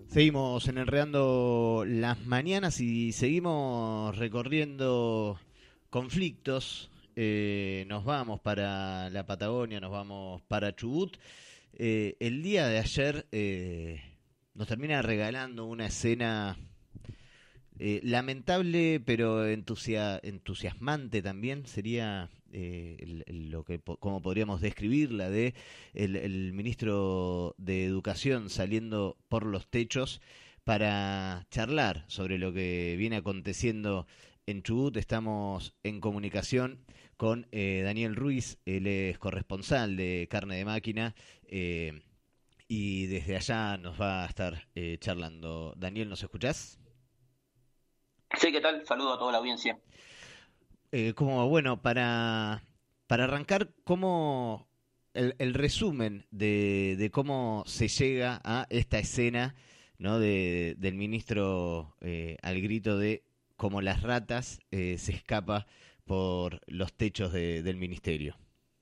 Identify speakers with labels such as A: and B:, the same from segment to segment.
A: Seguimos en Enredando las Mañanas y seguimos recorriendo conflictos. Nos vamos para la Patagonia, nos vamos para Chubut. El día de ayer nos termina regalando una escena lamentable, pero entusiasmante también. Sería lo que, cómo podríamos describirla, de el ministro de Educación saliendo por los techos para charlar sobre lo que viene aconteciendo en Chubut. Estamos en comunicación con Daniel Ruiz, él es corresponsal de Carne de Máquina, y desde allá nos va a estar charlando. Daniel, ¿nos escuchás?
B: Sí, ¿qué tal? Saludo a toda la audiencia.
A: Bueno, para arrancar, ¿cómo el resumen de cómo se llega a esta escena, ¿no? Del ministro al grito de como las ratas se escapa por los techos del ministerio?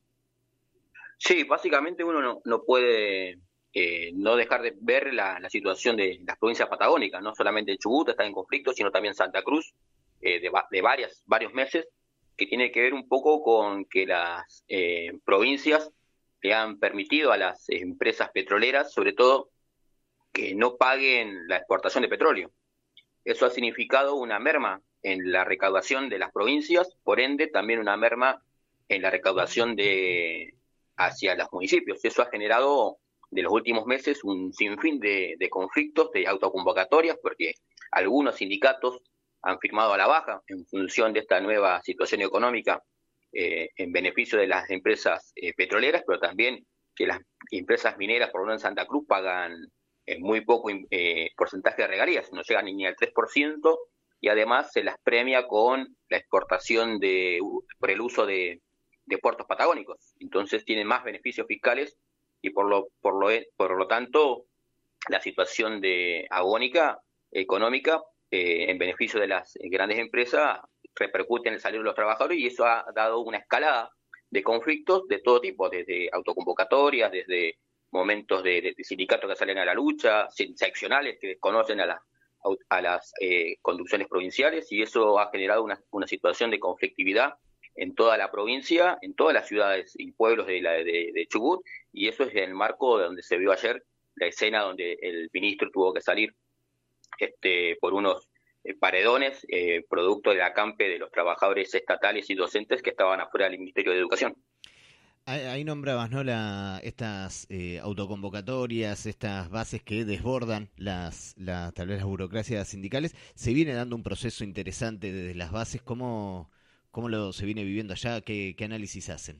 B: Sí, básicamente uno no puede no dejar de ver la situación de las provincias patagónicas, no solamente Chubut está en conflicto, sino también Santa Cruz, de varios meses, que tiene que ver un poco con que las provincias le han permitido a las empresas petroleras, sobre todo, que no paguen la exportación de petróleo. Eso ha significado una merma en la recaudación de las provincias, por ende también una merma en la recaudación hacia los municipios. Eso ha generado de los últimos meses un sinfín de conflictos, de autoconvocatorias, porque algunos sindicatos han firmado a la baja en función de esta nueva situación económica en beneficio de las empresas petroleras, pero también que las empresas mineras, por lo menos en Santa Cruz, pagan muy poco porcentaje de regalías, no llegan ni al 3%, y además se las premia con la exportación por el uso de puertos patagónicos. Entonces tienen más beneficios fiscales y por lo tanto la situación agónica económica en beneficio de las grandes empresas repercute en el salario de los trabajadores, y eso ha dado una escalada de conflictos de todo tipo, desde autoconvocatorias, desde momentos de sindicatos que salen a la lucha, seccionales que desconocen a las conducciones provinciales, y eso ha generado una situación de conflictividad en toda la provincia, en todas las ciudades y pueblos de Chubut, y eso es el marco de donde se vio ayer la escena donde el ministro tuvo que salir por unos paredones, producto del acampe de los trabajadores estatales y docentes que estaban afuera del Ministerio de Educación.
A: Ahí nombrabas, ¿no? Estas autoconvocatorias, estas bases que desbordan tal vez las burocracias sindicales. Se viene dando un proceso interesante desde las bases. ¿Cómo se viene viviendo allá? ¿Qué análisis hacen?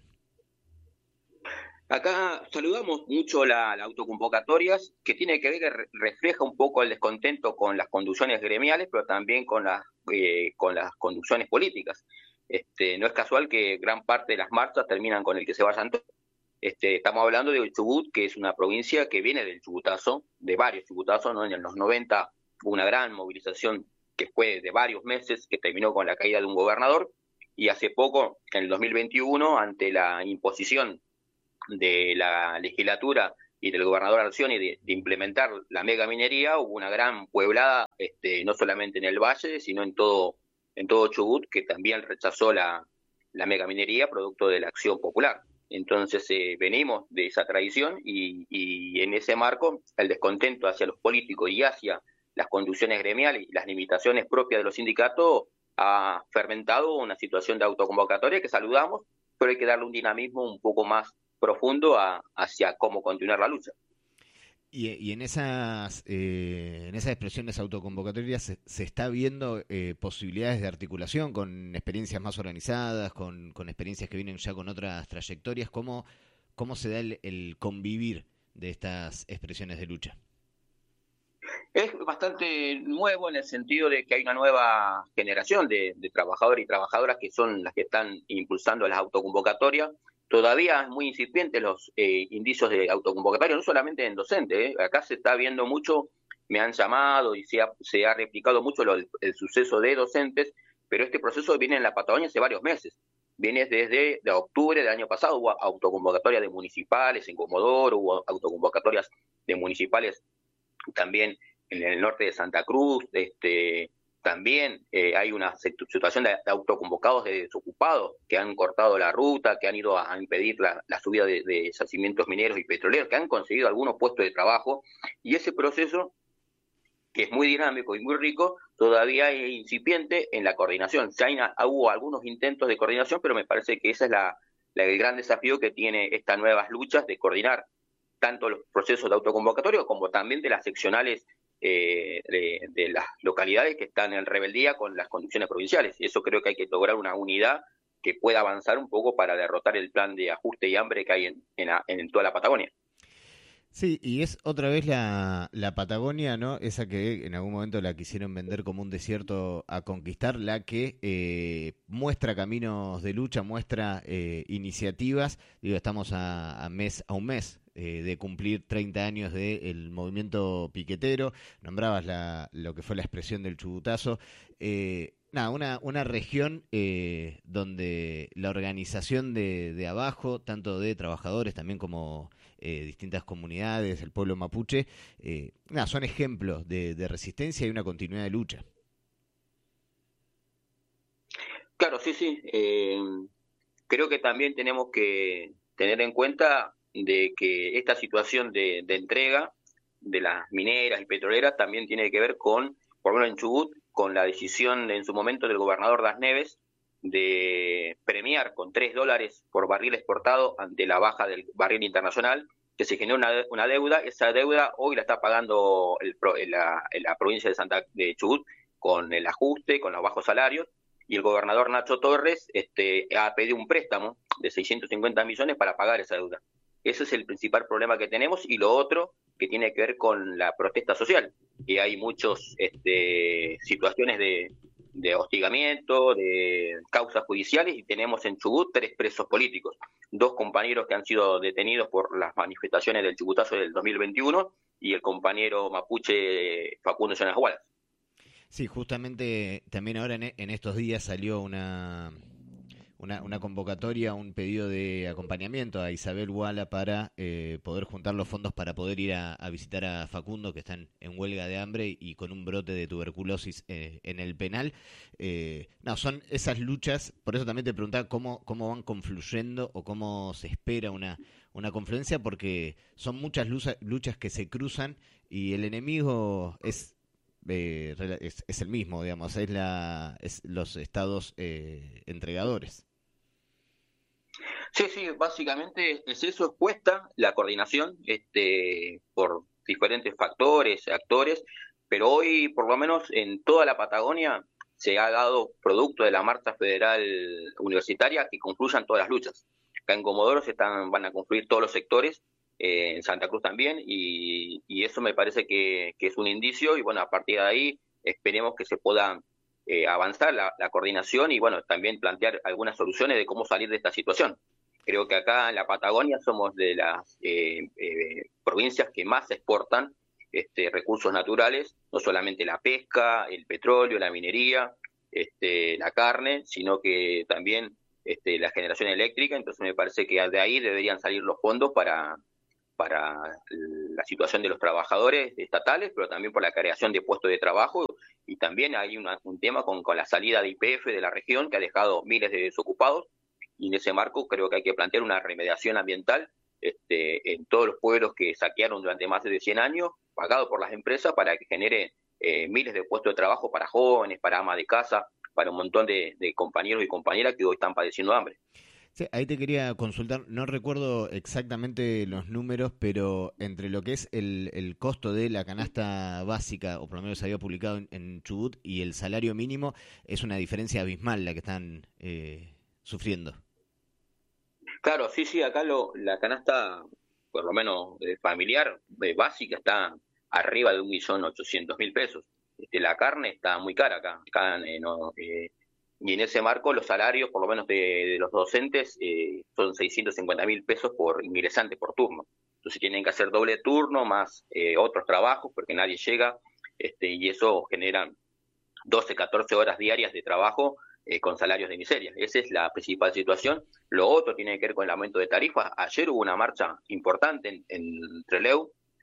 B: Acá saludamos mucho la autoconvocatorias, que tiene que ver, que refleja un poco el descontento con las conducciones gremiales, pero también con las conducciones políticas. No es casual que gran parte de las marchas terminan con el que se vayan todos. Estamos hablando de Chubut, que es una provincia que viene del chubutazo, de varios chubutazos, ¿no? En los 90 hubo una gran movilización que fue de varios meses, que terminó con la caída de un gobernador, y hace poco, en el 2021, ante la imposición de la legislatura y del gobernador Arcioni de implementar la mega minería, hubo una gran pueblada, no solamente en el valle, sino en todo Chubut, que también rechazó la mega minería producto de la acción popular. Entonces venimos de esa tradición, y en ese marco el descontento hacia los políticos y hacia las conducciones gremiales y las limitaciones propias de los sindicatos ha fermentado una situación de autoconvocatoria que saludamos, pero hay que darle un dinamismo un poco más profundo hacia cómo continuar la lucha.
A: Y en esas expresiones autoconvocatorias se está viendo posibilidades de articulación con experiencias más organizadas, con experiencias que vienen ya con otras trayectorias. ¿Cómo se da el convivir de estas expresiones de lucha?
B: Es bastante nuevo en el sentido de que hay una nueva generación de trabajadores y trabajadoras que son las que están impulsando las autoconvocatorias. Todavía es muy incipientes los indicios de autoconvocatoria, no solamente en docentes. Acá se está viendo mucho, me han llamado y se ha replicado mucho el suceso de docentes, pero este proceso viene en la Patagonia hace varios meses. Viene desde de octubre del año pasado, hubo autoconvocatorias de municipales en Comodoro, hubo autoconvocatorias de municipales también en el norte de Santa Cruz, también hay una situación de autoconvocados de desocupados que han cortado la ruta, que han ido a impedir la subida de yacimientos mineros y petroleros, que han conseguido algunos puestos de trabajo, y ese proceso, que es muy dinámico y muy rico, todavía es incipiente en la coordinación. Hubo algunos intentos de coordinación, pero me parece que ese es el gran desafío que tiene estas nuevas luchas, de coordinar tanto los procesos de autoconvocatorio como también de las seccionales de las localidades que están en rebeldía con las condiciones provinciales. Y eso creo que hay que lograr una unidad que pueda avanzar un poco para derrotar el plan de ajuste y hambre que hay en toda la Patagonia.
A: Sí, y es otra vez la Patagonia, ¿no? Esa que en algún momento la quisieron vender como un desierto a conquistar, la que muestra caminos de lucha, muestra iniciativas. Digo, estamos a un mes de cumplir 30 años del movimiento piquetero. Nombrabas lo que fue la expresión del Chubutazo. Nada, una región donde la organización de abajo, tanto de trabajadores también como distintas comunidades, el pueblo mapuche, son ejemplos de resistencia y una continuidad de lucha.
B: Claro, sí, sí. Creo que también tenemos que tener en cuenta de que esta situación de entrega de las mineras y petroleras también tiene que ver con, por lo menos en Chubut, con la decisión en su momento del gobernador Das Neves de premiar con $3 por barril exportado ante la baja del barril internacional, que se generó una deuda. Esa deuda hoy la está pagando la provincia de Chubut con el ajuste, con los bajos salarios, y el gobernador Nacho Torres ha pedido un préstamo de 650 millones para pagar esa deuda. Ese es el principal problema que tenemos, y lo otro que tiene que ver con la protesta social, que hay muchas situaciones de hostigamiento, de causas judiciales, y tenemos en Chubut 3 presos políticos, 2 compañeros que han sido detenidos por las manifestaciones del Chubutazo del 2021 y el compañero mapuche Facundo Jonas Wallace.
A: Sí, justamente también ahora en estos días salió una convocatoria, un pedido de acompañamiento a Isabel Wala para poder juntar los fondos para poder ir a visitar a Facundo, que están en huelga de hambre y con un brote de tuberculosis en el penal. Son esas luchas, por eso también te preguntaba cómo van confluyendo o cómo se espera una confluencia, porque son muchas luchas que se cruzan y el enemigo es el mismo, digamos, es los estados entregadores.
B: Sí, sí, básicamente es eso, cuesta la coordinación por diferentes factores, actores, pero hoy, por lo menos en toda la Patagonia, se ha dado producto de la Marcha Federal Universitaria que confluyan todas las luchas. Acá en Comodoro van a confluir todos los sectores, en Santa Cruz también, y eso me parece que es un indicio, y bueno, a partir de ahí esperemos que se pueda avanzar la coordinación y bueno, también plantear algunas soluciones de cómo salir de esta situación. Creo que acá en la Patagonia somos de las provincias que más exportan recursos naturales, no solamente la pesca, el petróleo, la minería, la carne, sino que también la generación eléctrica. Entonces me parece que de ahí deberían salir los fondos para la situación de los trabajadores estatales, pero también por la creación de puestos de trabajo, y también hay un tema con la salida de YPF de la región, que ha dejado miles de desocupados, y en ese marco creo que hay que plantear una remediación ambiental en todos los pueblos que saquearon durante más de 100 años, pagado por las empresas, para que genere miles de puestos de trabajo para jóvenes, para amas de casa, para un montón de compañeros y compañeras que hoy están padeciendo hambre.
A: Sí, ahí te quería consultar, no recuerdo exactamente los números, pero entre lo que es el costo de la canasta básica, o por lo menos se había publicado en Chubut, y el salario mínimo, es una diferencia abismal la que están sufriendo.
B: Claro, sí, sí, acá la canasta, por lo menos familiar, básica, está arriba de 1.800.000 pesos. La carne está muy cara acá no, y en ese marco los salarios, por lo menos de los docentes, son 650.000 pesos por ingresante por turno. Entonces tienen que hacer doble turno más otros trabajos porque nadie llega, y eso genera 12, 14 horas diarias de trabajo con salarios de miseria. Esa es la principal situación. Lo otro tiene que ver con el aumento de tarifas. Ayer hubo una marcha importante en Trelew,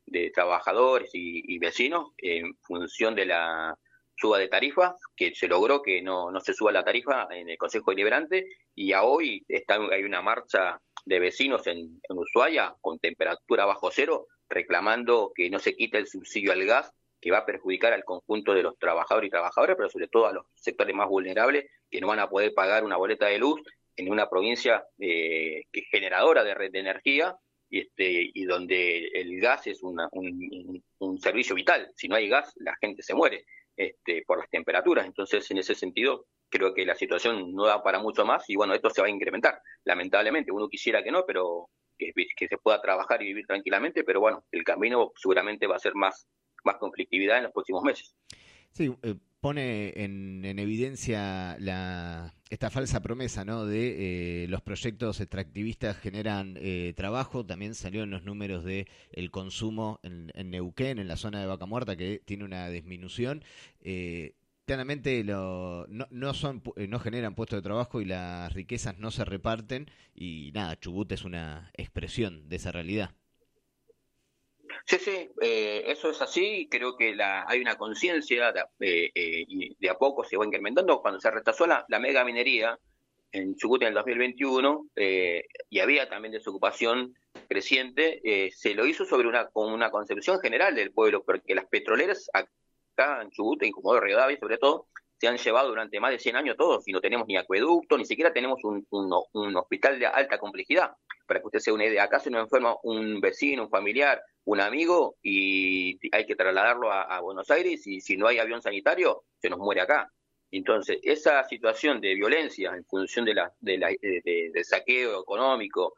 B: de trabajadores y vecinos en función de la suba de tarifa, que se logró que no se suba la tarifa en el Consejo Deliberante, y a hoy hay una marcha de vecinos en Ushuaia con temperatura bajo cero, reclamando que no se quite el subsidio al gas, que va a perjudicar al conjunto de los trabajadores y trabajadoras, pero sobre todo a los sectores más vulnerables, que no van a poder pagar una boleta de luz en una provincia que es generadora de red de energía, y donde el gas es un servicio vital. Si no hay gas, la gente se muere por las temperaturas. Entonces, en ese sentido, creo que la situación no da para mucho más y bueno, esto se va a incrementar. Lamentablemente, uno quisiera que no, pero que se pueda trabajar y vivir tranquilamente, pero bueno, el camino seguramente va a ser más conflictividad en los próximos meses.
A: Sí, pone en evidencia esta falsa promesa, ¿no? De los proyectos extractivistas generan trabajo. También salió en los números de el consumo en Neuquén, en la zona de Vaca Muerta, que tiene una disminución. Claramente no generan puestos de trabajo y las riquezas no se reparten, y nada, Chubut es una expresión de esa realidad.
B: Sí, sí, eso es así. Creo que hay una conciencia y de a poco se va incrementando. Cuando se rechazó la mega minería en Chubut en el 2021 y había también desocupación creciente, se lo hizo con una concepción general del pueblo, porque las petroleras acá en Chubut, en Comodoro Rivadavia sobre todo, se han llevado durante más de 100 años todos y no tenemos ni acueducto, ni siquiera tenemos un hospital de alta complejidad. Para que usted se una idea, acá se nos enferma un vecino, un familiar, un amigo y hay que trasladarlo a Buenos Aires y si no hay avión sanitario, se nos muere acá. Entonces, esa situación de violencia en función de saqueo económico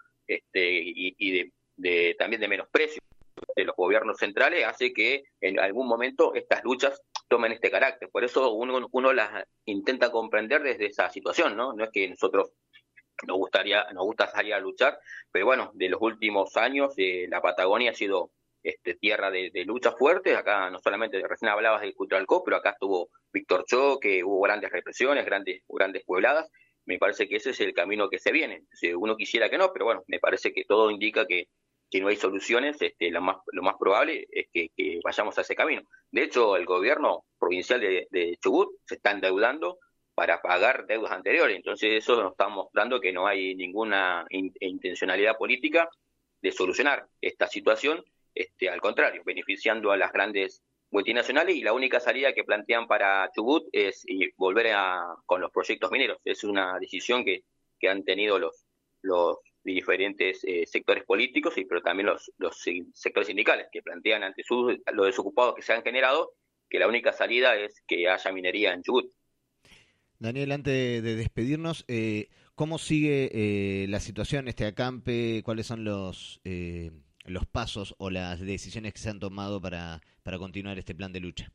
B: y también de menosprecio de los gobiernos centrales hace que en algún momento estas luchas tomen este carácter. Por eso uno las intenta comprender desde esa situación, ¿no? No es que nosotros nos gusta salir a luchar, pero bueno, de los últimos años la Patagonia ha sido tierra de luchas fuertes. Acá no solamente recién hablabas del Cutralcó, pero acá estuvo Víctor Choque, hubo grandes represiones, grandes puebladas. Me parece que ese es el camino que se viene. Si uno quisiera que no, pero bueno, me parece que todo indica que no hay soluciones. Lo más probable es que vayamos a ese camino. De hecho, el gobierno provincial de Chubut se está endeudando para pagar deudas anteriores. Entonces eso nos está mostrando que no hay ninguna intencionalidad política de solucionar esta situación, al contrario, beneficiando a las grandes multinacionales, y la única salida que plantean para Chubut es volver con los proyectos mineros. Es una decisión que han tenido los diferentes sectores políticos, pero también los sectores sindicales, que plantean ante los desocupados que se han generado, que la única salida es que haya minería en Chubut.
A: Daniel, antes de despedirnos, ¿cómo sigue la situación, este acampe? ¿Cuáles son los pasos o las decisiones que se han tomado para continuar este plan de lucha?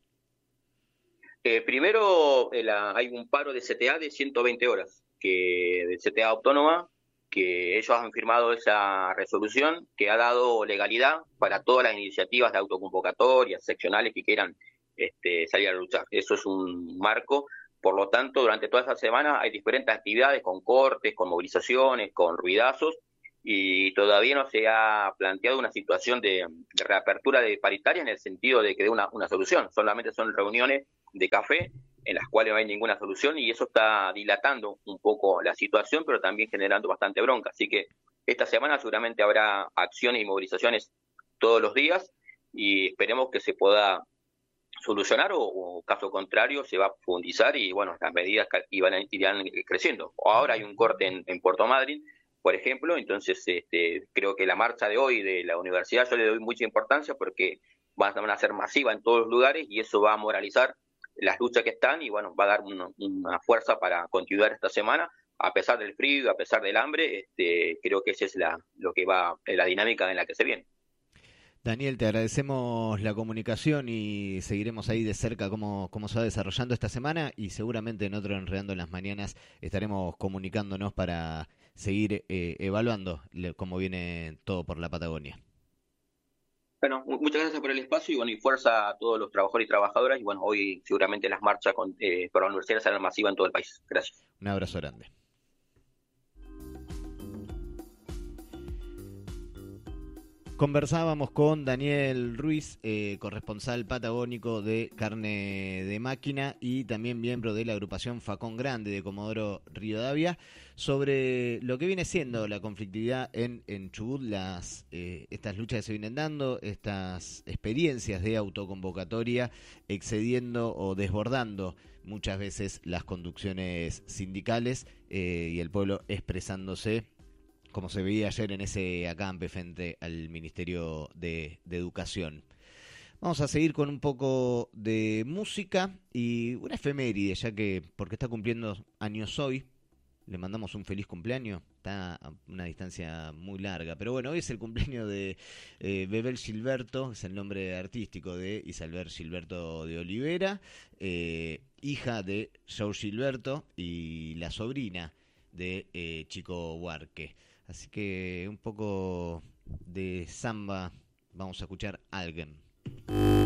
B: Primero, hay un paro de CTA de 120 horas, de CTA autónoma, que ellos han firmado esa resolución que ha dado legalidad para todas las iniciativas de autoconvocatorias seccionales que quieran salir a luchar. Eso es un marco. Por lo tanto, durante toda esa semana hay diferentes actividades con cortes, con movilizaciones, con ruidazos, y todavía no se ha planteado una situación de reapertura de paritaria en el sentido de que dé una solución. Solamente son reuniones de café en las cuales no hay ninguna solución, y eso está dilatando un poco la situación, pero también generando bastante bronca. Así que esta semana seguramente habrá acciones y movilizaciones todos los días y esperemos que se pueda solucionar o caso contrario se va a profundizar y bueno, las medidas irán creciendo. Ahora hay un corte en Puerto Madryn, por ejemplo, entonces creo que la marcha de hoy de la universidad yo le doy mucha importancia porque van a ser masiva en todos los lugares y eso va a moralizar las luchas que están y bueno, va a dar una fuerza para continuar esta semana a pesar del frío, a pesar del hambre. Creo que esa es la dinámica en la que se viene.
A: Daniel, te agradecemos la comunicación y seguiremos ahí de cerca cómo se va desarrollando esta semana, y seguramente en otro Enredando en las Mañanas estaremos comunicándonos para seguir evaluando cómo viene todo por la Patagonia.
B: Bueno, muchas gracias por el espacio y bueno, y fuerza a todos los trabajadores y trabajadoras, y bueno, hoy seguramente las marchas por la universidad serán masivas en todo el país. Gracias.
A: Un abrazo grande. Conversábamos con Daniel Ruiz, corresponsal patagónico de Carne de Máquina y también miembro de la agrupación Facón Grande de Comodoro Rivadavia, sobre lo que viene siendo la conflictividad en Chubut, estas luchas que se vienen dando, estas experiencias de autoconvocatoria excediendo o desbordando muchas veces las conducciones sindicales y el pueblo expresándose, como se veía ayer en ese acampe frente al Ministerio de Educación. Vamos a seguir con un poco de música y una efeméride, ya que, porque está cumpliendo años hoy, le mandamos un feliz cumpleaños, está a una distancia muy larga, pero bueno, hoy es el cumpleaños de Bebel Gilberto, es el nombre artístico de Isalber Gilberto de Olivera, hija de Joe Gilberto y la sobrina de Chico Buarque. Así que un poco de samba, vamos a escuchar Alguien.